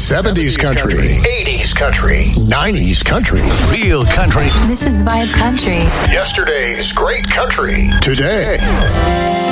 70s country, 80s country, 90s country, real country. This is Vibe Country. Yesterday's great country, today.